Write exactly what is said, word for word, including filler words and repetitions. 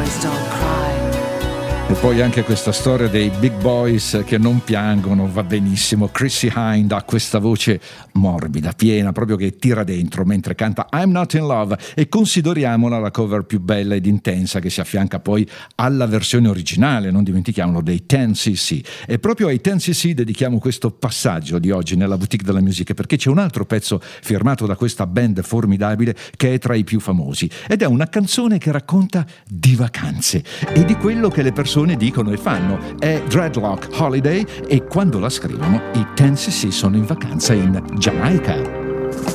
boys don't cry. E poi anche questa storia dei big boys che non piangono va benissimo. Chrissie Hynde ha questa voce morbida, piena, proprio che tira dentro mentre canta I'm Not in Love, e consideriamola la cover più bella ed intensa che si affianca poi alla versione originale, non dimentichiamolo, dei ten C C. E proprio ai ten C C dedichiamo questo passaggio di oggi nella Boutique della Musica, perché c'è un altro pezzo firmato da questa band formidabile che è tra i più famosi, ed è una canzone che racconta di vacanze e di quello che le persone dicono e fanno. È Dreadlock Holiday, e quando la scrivono i ten C C sono in vacanza in Giamaica.